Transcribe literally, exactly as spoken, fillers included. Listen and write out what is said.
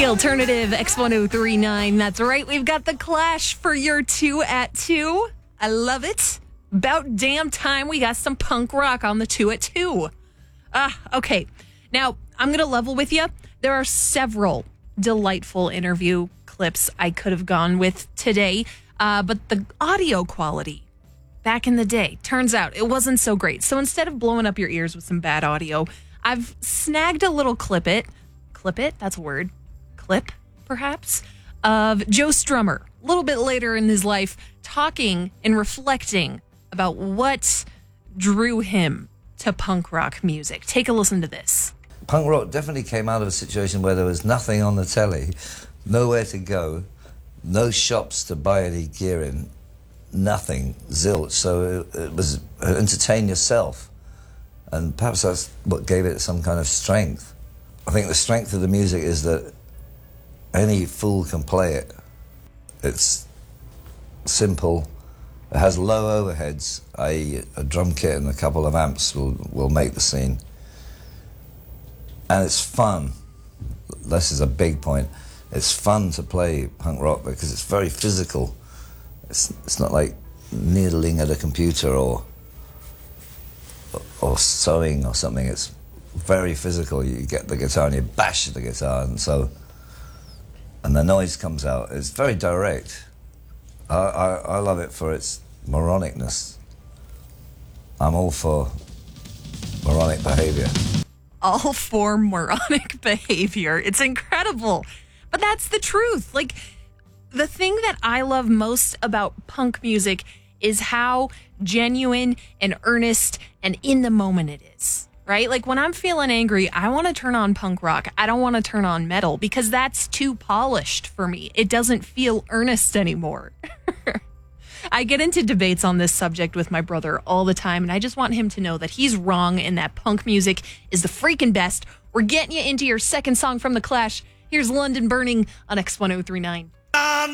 The alternative X ten thirty-nine. That's right. We've got the Clash for your two at two. I love it. About damn time we got some punk rock on the two at two. Ah, okay. Now, I'm going to level with you. There are several delightful interview clips I could have gone with today, uh, but the audio quality back in the day, turns out it wasn't so great. So instead of blowing up your ears with some bad audio, I've snagged a little clip it, clip it, that's a word, clip, perhaps, of Joe Strummer, a little bit later in his life, talking and reflecting about what drew him to punk rock music. Take a listen to this. Punk rock definitely came out of a situation where there was nothing on the telly, nowhere to go, no shops to buy any gear in, nothing, zilch. So it, it was entertain yourself. And perhaps that's what gave it some kind of strength. I think the strength of the music is that any fool can play it. It's simple. It has low overheads. A, a drum kit and a couple of amps will, will make the scene. And it's fun. This is a big point. It's fun to play punk rock because it's very physical. It's, it's not like needling at a computer or or sewing or something. It's very physical. You get the guitar and you bash the guitar, and so and the noise comes out. It's very direct. I, I, I love it for its moronicness. I'm all for moronic behavior. All for moronic behavior. It's incredible. But that's the truth. Like, the thing that I love most about punk music is how genuine and earnest and in the moment it is, right? Like, when I'm feeling angry, I want to turn on punk rock. I don't want to turn on metal because that's too polished for me. It doesn't feel earnest anymore. I get into debates on this subject with my brother all the time, and I just want him to know that he's wrong and that punk music is the freaking best. We're getting you into your second song from The Clash. Here's London Burning on X ten thirty-nine.